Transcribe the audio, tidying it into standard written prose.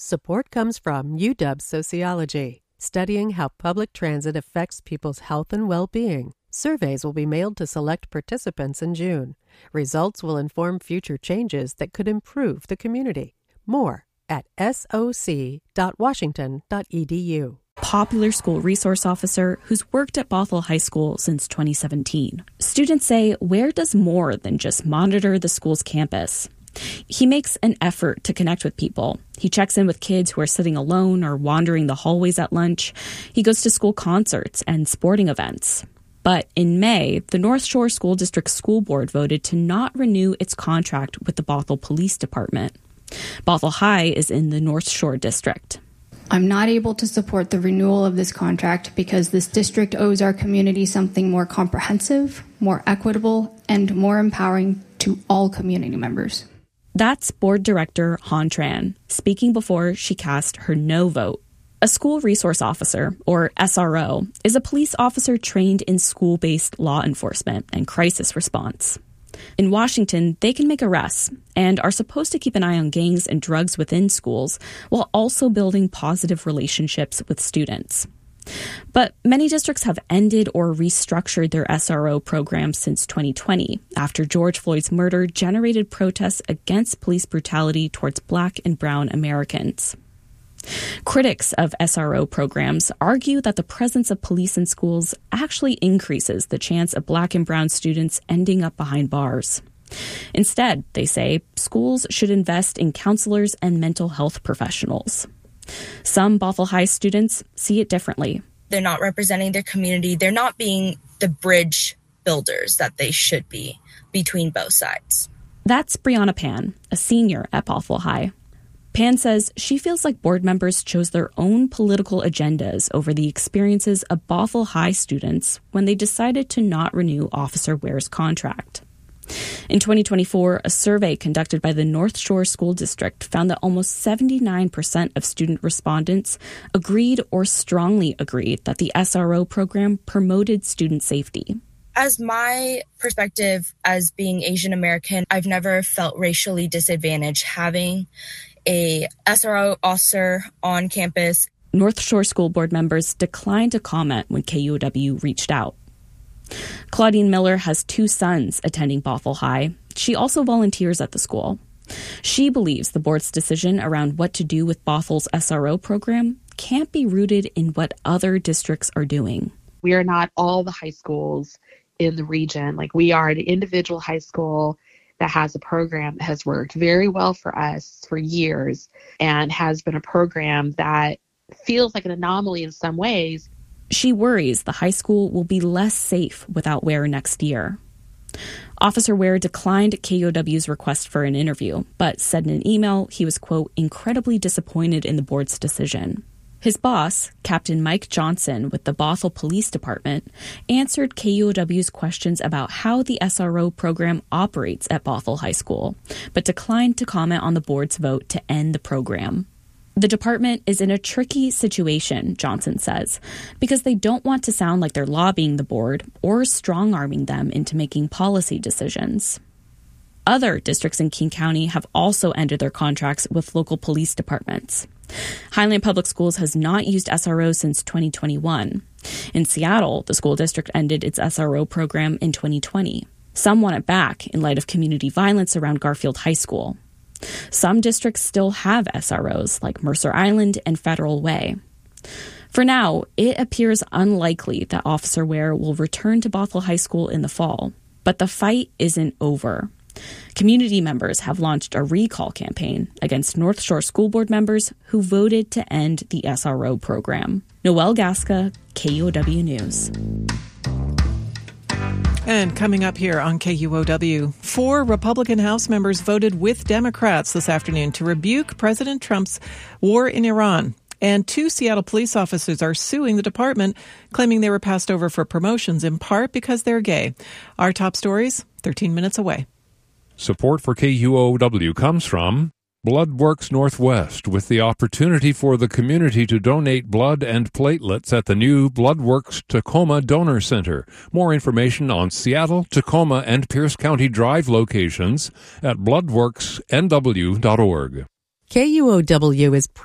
Support comes from UW Sociology, studying how public transit affects people's health and well-being. Surveys will be mailed to select participants in June. Results will inform future changes that could improve the community. More at soc.washington.edu. Popular school resource officer who's worked at Bothell High School since 2017. Students say Ware does more than just monitor the school's campus. He makes an effort to connect with people. He checks in with kids who are sitting alone or wandering the hallways at lunch. He goes to school concerts and sporting events. But in May, the North Shore School District School Board voted to not renew its contract with the Bothell Police Department. Bothell High is in the North Shore District. I'm not able to support the renewal of this contract because this district owes our community something more comprehensive, more equitable, and more empowering to all community members. That's Board Director Han Tran, speaking before she cast her no vote. A school resource officer, or SRO, is a police officer trained in school-based law enforcement and crisis response. In Washington, they can make arrests and are supposed to keep an eye on gangs and drugs within schools while also building positive relationships with students. But many districts have ended or restructured their SRO programs since 2020 after George Floyd's murder generated protests against police brutality towards Black and brown Americans. Critics of SRO programs argue that the presence of police in schools actually increases the chance of Black and brown students ending up behind bars. Instead, they say, schools should invest in counselors and mental health professionals. Some Bothell High students see it differently. They're not representing their community. They're not being the bridge builders that they should be between both sides. That's Brianna Pan, a senior at Bothell High. Pan says she feels like board members chose their own political agendas over the experiences of Bothell High students when they decided to not renew Officer Ware's contract. In 2024, a survey conducted by the North Shore School District found that almost 79% of student respondents agreed or strongly agreed that the SRO program promoted student safety. As my perspective as being Asian American, I've never felt racially disadvantaged having a SRO officer on campus. North Shore School Board members declined to comment when KUOW reached out. Claudine Miller has 2 sons attending Bothell High. She also volunteers at the school. She believes the board's decision around what to do with Bothell's SRO program can't be rooted in what other districts are doing. We are not all the high schools in the region. Like, we are an individual high school that has a program that has worked very well for us for years and has been a program that feels like an anomaly in some ways. She worries the high school will be less safe without Ware next year. Officer Ware declined KUOW's request for an interview, but said in an email he was, quote, incredibly disappointed in the board's decision. His boss, Captain Mike Johnson with the Bothell Police Department, answered KUOW's questions about how the SRO program operates at Bothell High School, but declined to comment on the board's vote to end the program. The department is in a tricky situation, Johnson says, because they don't want to sound like they're lobbying the board or strong-arming them into making policy decisions. Other districts in King County have also ended their contracts with local police departments. Highland Public Schools has not used SROs since 2021. In Seattle, the school district ended its SRO program in 2020. Some want it back in light of community violence around Garfield High School. Some districts still have SROs, like Mercer Island and Federal Way. For now, it appears unlikely that Officer Ware will return to Bothell High School in the fall. But the fight isn't over. Community members have launched a recall campaign against North Shore School Board members who voted to end the SRO program. Noelle Gasca, KUOW News. And coming up here on KUOW, 4 Republican House members voted with Democrats this afternoon to rebuke President Trump's war in Iran. And 2 Seattle police officers are suing the department, claiming they were passed over for promotions in part because they're gay. Our top stories, 13 minutes away. Support for KUOW comes from BloodWorks Northwest, with the opportunity for the community to donate blood and platelets at the new BloodWorks Tacoma Donor Center. More information on Seattle, Tacoma, and Pierce County Drive locations at bloodworksnw.org. KUOW is